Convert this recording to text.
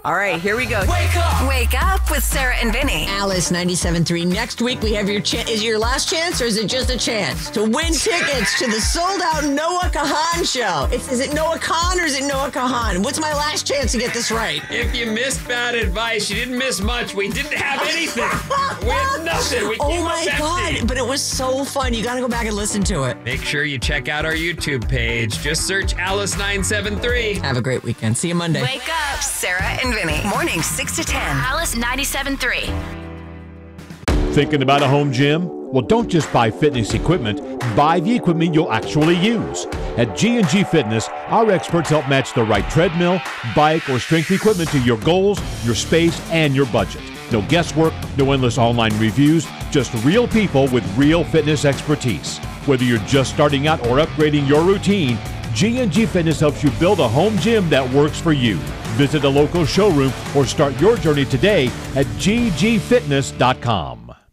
All right, here we go. Wake up with Sarah and Vinny. Alice 97.3. Next week we have your chance. Is it your last chance or is it just a chance to win tickets to the sold-out Noah Kahan show? Is it Noah Khan or is it Noah Kahan? What's my last chance to get this right? If you missed bad advice, you didn't miss much. We didn't have anything. We had nothing. We Oh my God, but it was so fun. You got to go back and listen to it. Make sure you check out our YouTube page. Just search Alice 973. Have a great weekend. See you Monday. Wake up, Sarah and Vinny. Mornings 6 to 10. Alice 97.3. Thinking about a home gym? Well, don't just buy fitness equipment. Buy the equipment you'll actually use. At G&G Fitness, our experts help match the right treadmill, bike, or strength equipment to your goals, your space, and your budget. No guesswork, no endless online reviews, just real people with real fitness expertise. Whether you're just starting out or upgrading your routine, G&G Fitness helps you build a home gym that works for you. Visit a local showroom or start your journey today at ggfitness.com.